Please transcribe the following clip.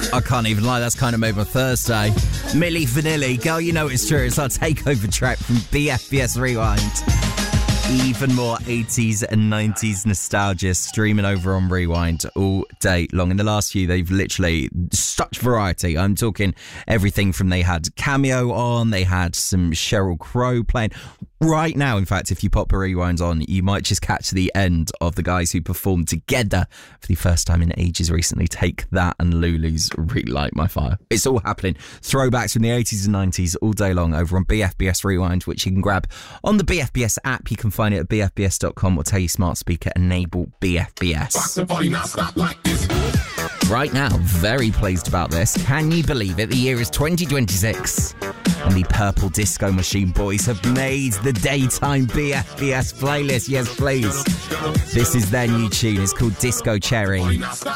I can't even lie, that's kind of made my Thursday. Milli Vanilli, girl, you know it's true. It's our takeover track from BFBS Rewind. Even more 80s and 90s nostalgia streaming over on Rewind all day long. In the last few, they've literally such variety. I'm talking everything from they had Cameo on, they had some Sheryl Crow playing. Right now, in fact, if you pop a Rewind on, you might just catch the end of the guys who performed together for the first time in ages recently. Take That and Lulu's Really Light My Fire. It's all happening. Throwbacks from the 80s and 90s all day long over on BFBS Rewind, which you can grab on the BFBS app. You can find it at bfbs.com or tell your smart speaker enable BFBS. Right now, very pleased about this. Can you believe it? The year is 2026 and the Purple Disco Machine boys have made the daytime BFBS playlist. Yes, please. This is their new tune. It's called Disco Cherry.